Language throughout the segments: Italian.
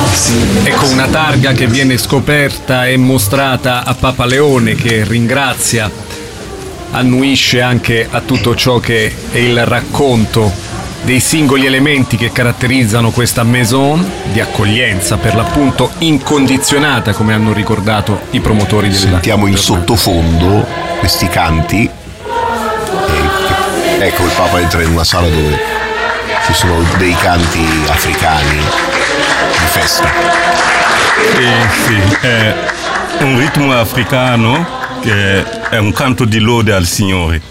Ecco una targa che viene scoperta e mostrata a Papa Leone, che ringrazia, annuisce anche a tutto ciò che è il racconto dei singoli elementi che caratterizzano questa maison di accoglienza, per l'appunto incondizionata, come hanno ricordato i promotori della. Sentiamo in sottofondo questi canti. Ecco, il Papa entra in una sala dove ci sono dei canti africani di festa. Sì, è un ritmo africano che è un canto di lode al Signore.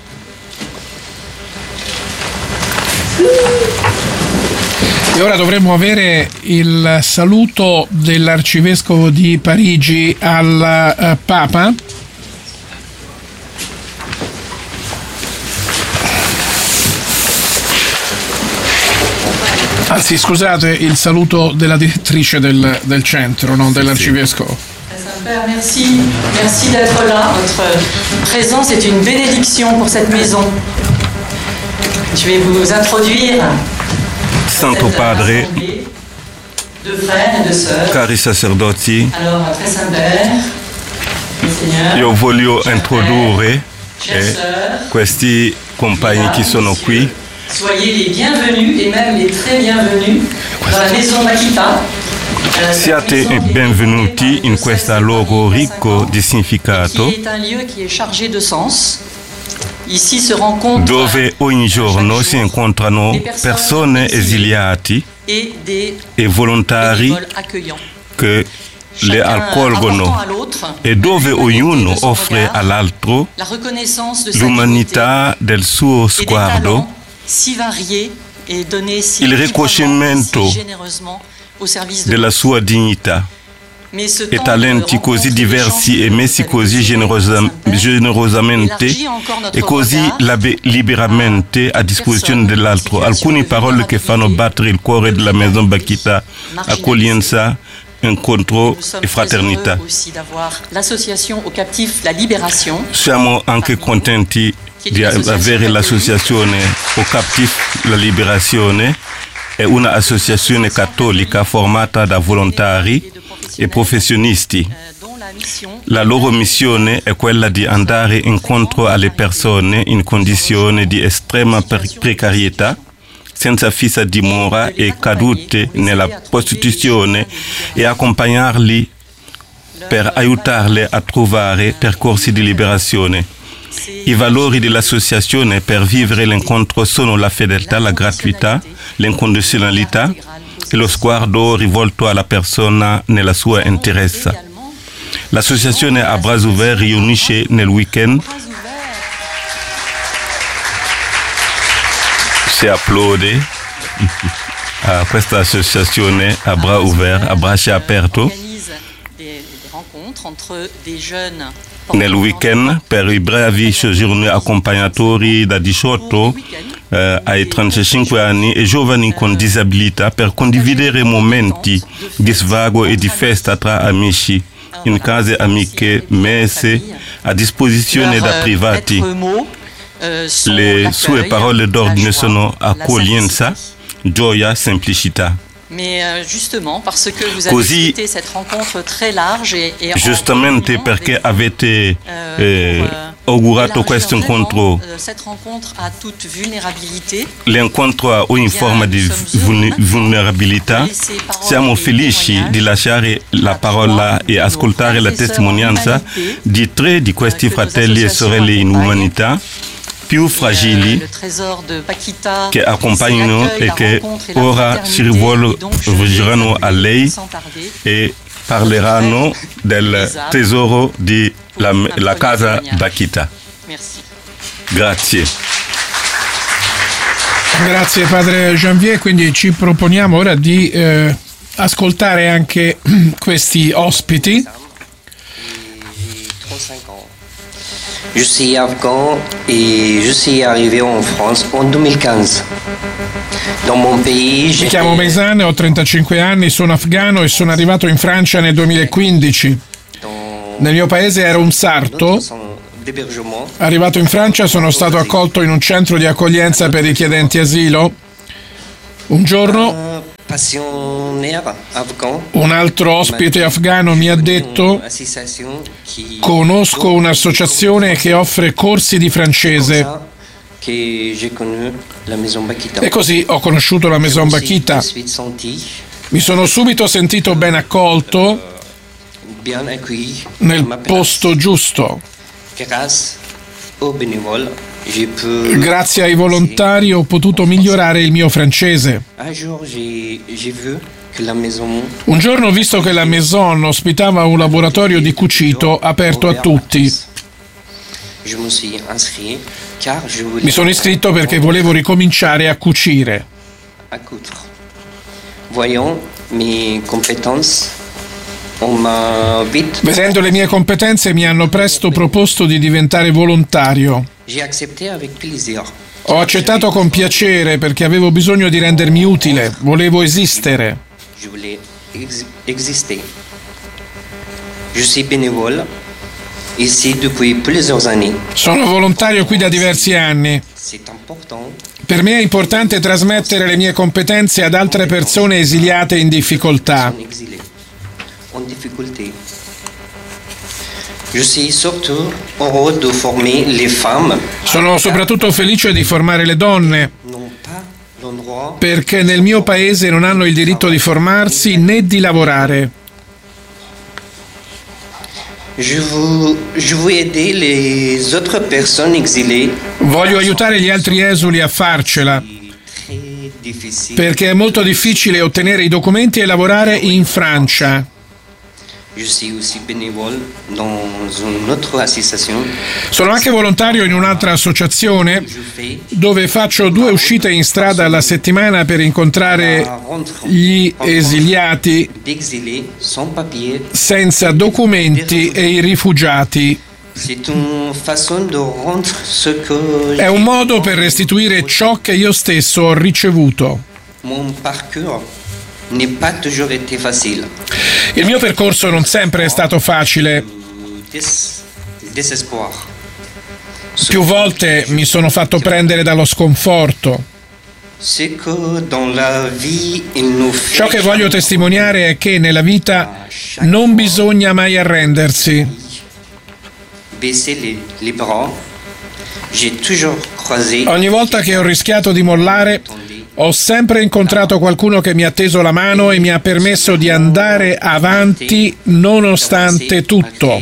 E ora dovremmo avere il saluto dell'arcivescovo di Parigi al Papa. Anzi, scusate, il saluto della direttrice del centro, non dell'arcivescovo. Merci, merci d'être là. Votre présence est une bénédiction pour cette maison. Je vais vous introduire. Santo Padre, cari sacerdoti, io voglio introdurre questi compagni che sono qui. Soyez les bienvenus et même les très bienvenus dans la maison Bakita. Siate benvenuti in questo luogo ricco di significato, dove ogni giorno si incontrano persone esiliate e volontari che le accolgono e dove ognuno offre all'altro l'umanità del suo sguardo, il riconoscimento della sua dignità e talenti così diversi e messi così generosamente e così liberamente a disposizione dell'altro. Alcune parole che fanno battere il cuore della Maison Bakita: accoglienza, incontro e fraternità. Siamo anche contenti di avere l'associazione O Captif La Liberazione. È un'associazione cattolica formata da volontari e professionisti. La loro missione è quella di andare incontro alle persone in condizioni di estrema precarietà, senza fissa dimora e cadute nella prostituzione, e accompagnarli per aiutarli a trovare percorsi di liberazione. I valori dell'associazione per vivere l'incontro sono la fedeltà, la gratuità, l'incondizionalità e lo sguardo rivolto alla persona nella sua interezza. L'associazione a Bras Ouverts riunisce nel weekend. Si applaude a questa associazione a Bras Ouverts, a braccia aperto, nel weekend per i bravi soggiorni accompagnatori da 18 ai 35 anni e giovani con disabilità, per condividere momenti di svago e di festa tra amici in case amiche messe a disposizione da privati. Le sue parole d'ordine sono accoglienza, gioia, semplicità. Così, giustamente perché avete augurato questo incontro, l'incontro a ogni forma di vulnerabilità, siamo felici di lasciare la parola e ascoltare la testimonianza di 3 di questi fratelli e sorelle in umanità più fragili che accompagnano e che ora si rivolgeranno a lei e parleranno del tesoro di la casa Bakita. Grazie. Grazie padre Janvier, quindi ci proponiamo ora di ascoltare anche questi ospiti. Je suis afghan et je suis arrivé en France en 2015. Dans mon pays, mi chiamo Meisane, ho 35 anni, sono afgano e sono arrivato in Francia nel 2015. Nel mio paese ero un sarto. Arrivato in Francia sono stato accolto in un centro di accoglienza per richiedenti asilo. Un giorno Un altro ospite afgano mi ha detto: conosco un'associazione che offre corsi di francese. E così ho conosciuto la Maison Bakita. Mi sono subito sentito ben accolto nel posto giusto. Grazie ai volontari ho potuto migliorare il mio francese. Un giorno ho visto che la Maison ospitava un laboratorio di cucito aperto a tutti. Mi sono iscritto perché volevo ricominciare a cucire. Vedendo le mie competenze mi hanno presto proposto di diventare volontario. Ho accettato con piacere perché avevo bisogno di rendermi utile, volevo esistere. Sono volontario qui da diversi anni. Per me è importante trasmettere le mie competenze ad altre persone esiliate in difficoltà. Sono soprattutto felice di formare le donne, perché nel mio paese non hanno il diritto di formarsi né di lavorare. Voglio aiutare gli altri esuli a farcela, perché è molto difficile ottenere i documenti e lavorare in Francia. Sono anche volontario in un'altra associazione dove faccio 2 uscite in strada alla settimana per incontrare gli esiliati senza documenti e i rifugiati. È un modo per restituire ciò che io stesso ho ricevuto. Il mio percorso non sempre è stato facile. Più volte mi sono fatto prendere dallo sconforto. Ciò che voglio testimoniare è che nella vita non bisogna mai arrendersi. Ogni volta che ho rischiato di mollare, ho sempre incontrato qualcuno che mi ha teso la mano e mi ha permesso di andare avanti nonostante tutto.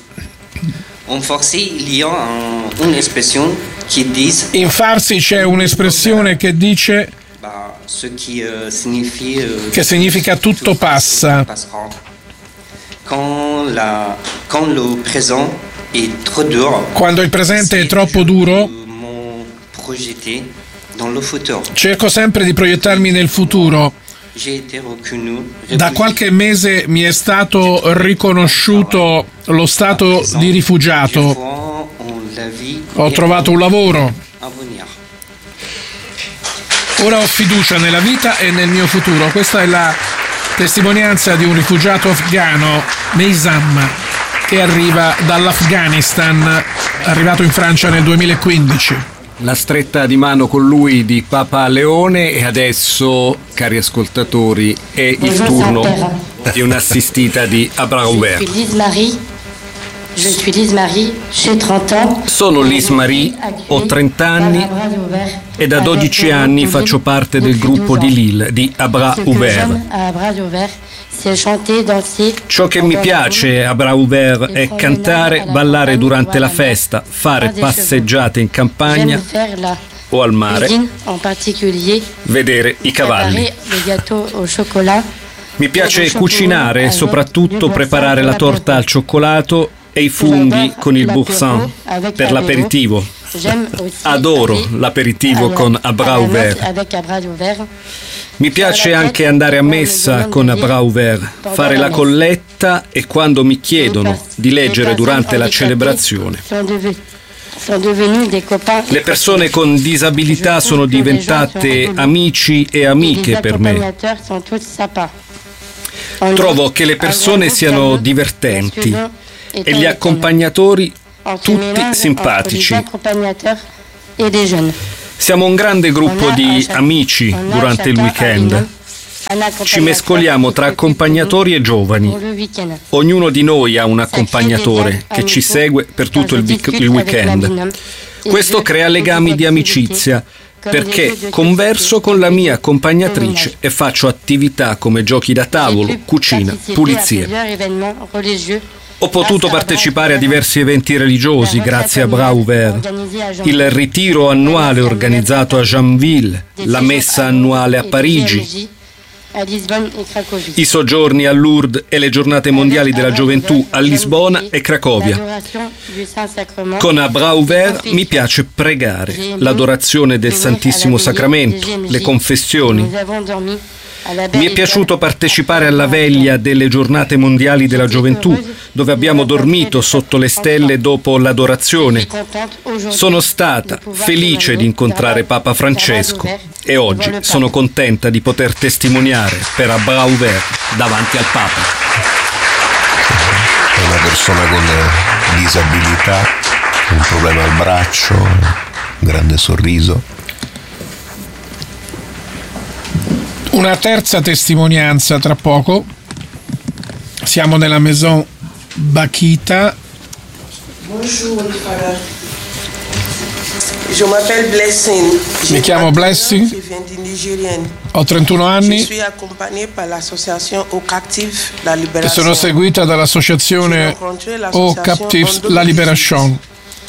In farsi c'è un'espressione che dice che significa tutto passa. Quando il presente è troppo duro, cerco sempre di proiettarmi nel futuro. Da qualche mese mi è stato riconosciuto lo stato di rifugiato. Ho trovato un lavoro. Ora ho fiducia nella vita e nel mio futuro. Questa è la testimonianza di un rifugiato afgano, Meysam, che arriva dall'Afghanistan, arrivato in Francia nel 2015. La stretta di mano con lui di Papa Leone e adesso, cari ascoltatori, è il turno di un'assistita di Abrahauber. Sono Lise Marie, ho 30 anni e da 12 anni faccio parte del gruppo di Lille, di Abrahauber. Ciò che mi piace a Abrahauber è cantare, ballare durante la festa, fare passeggiate in campagna o al mare, vedere i cavalli. Mi piace cucinare e soprattutto preparare la torta al cioccolato e i funghi con il boursin per l'aperitivo. Adoro l'aperitivo con Abrahauber. Mi piace anche andare a messa con Abrahauber, fare la colletta e quando mi chiedono di leggere durante la celebrazione. Le persone con disabilità sono diventate amici e amiche per me. Trovo che le persone siano divertenti e gli accompagnatori tutti simpatici. Siamo un grande gruppo di amici durante il weekend. Ci mescoliamo tra accompagnatori e giovani. Ognuno di noi ha un accompagnatore che ci segue per tutto il weekend. Questo crea legami di amicizia, perché converso con la mia accompagnatrice e faccio attività come giochi da tavolo, cucina, pulizie. Ho potuto partecipare a diversi eventi religiosi grazie a Bras Ouverts. Il ritiro annuale organizzato a Janville, la messa annuale a Parigi, i soggiorni a Lourdes e le giornate mondiali della gioventù a Lisbona e Cracovia. Con Bras Ouverts mi piace pregare, l'adorazione del Santissimo Sacramento, le confessioni. Mi è piaciuto partecipare alla veglia delle giornate mondiali della gioventù, dove abbiamo dormito sotto le stelle dopo l'adorazione. Sono stata felice di incontrare Papa Francesco e oggi sono contenta di poter testimoniare per Bras Ouverts davanti al Papa. È una persona con disabilità, un problema al braccio, un grande sorriso. Una terza testimonianza tra poco. Siamo nella Maison Bakita. Bonjour, Father. Je m'appelle Blessing. Mi chiamo Blessing. Ho 31 anni e sono seguita dall'associazione Aux Captifs La Libération.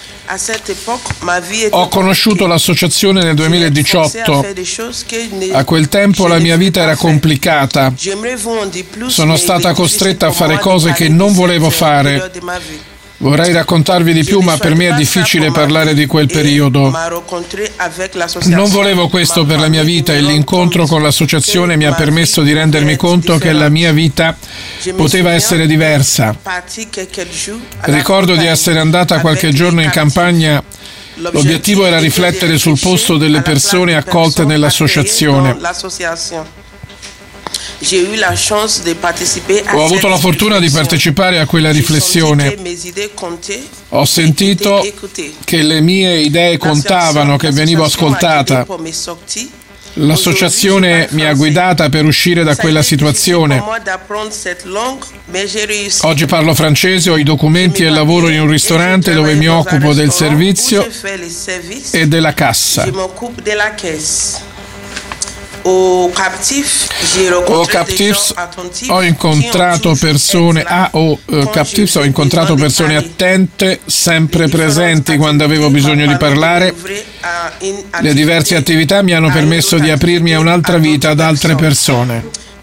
Ho conosciuto l'associazione nel 2018. A quel tempo la mia vita era complicata. Sono stata costretta a fare cose che non volevo fare. Vorrei raccontarvi di più, ma per me è difficile parlare di quel periodo. Non volevo questo per la mia vita e l'incontro con l'associazione mi ha permesso di rendermi conto che la mia vita poteva essere diversa. Ricordo di essere andata qualche giorno in campagna. L'obiettivo era riflettere sul posto delle persone accolte nell'associazione. Ho avuto la fortuna di partecipare a quella riflessione. Ho sentito che le mie idee contavano, che venivo ascoltata. L'associazione mi ha guidata per uscire da quella situazione. Oggi parlo francese, ho i documenti e lavoro in un ristorante dove mi occupo del servizio e della cassa. Aux Captifs ho incontrato persone attente, sempre presenti quando avevo bisogno di parlare. Le diverse attività mi hanno permesso di aprirmi a un'altra vita ad altre persone.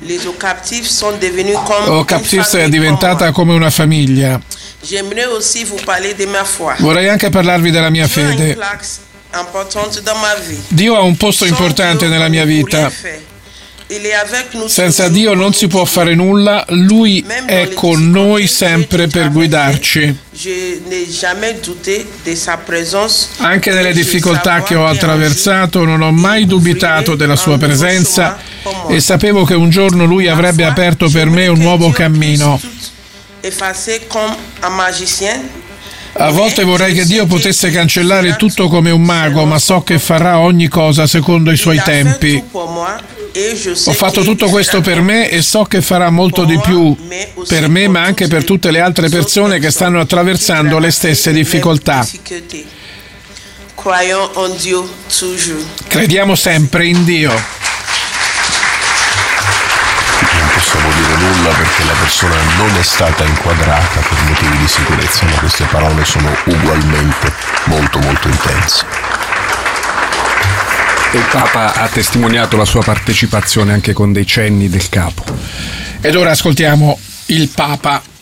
Aux Captifs è diventata come una famiglia. Vorrei anche parlarvi della mia fede. Dio ha un posto importante nella mia vita. Senza Dio non si può fare nulla, Lui è con noi sempre per guidarci. Anche nelle difficoltà che ho attraversato non ho mai dubitato della Sua presenza e sapevo che un giorno Lui avrebbe aperto per me un nuovo cammino. A volte vorrei che Dio potesse cancellare tutto come un mago, ma so che farà ogni cosa secondo i Suoi tempi. Ho fatto tutto questo per me e so che farà molto di più per me, ma anche per tutte le altre persone che stanno attraversando le stesse difficoltà. Crediamo sempre in Dio. Non possiamo dire nulla perché la persona non è stata inquadrata per motivi di sicurezza, ma queste parole sono ugualmente molto molto intense. Il Papa ha testimoniato la sua partecipazione anche con dei cenni del capo. Ed ora ascoltiamo il Papa.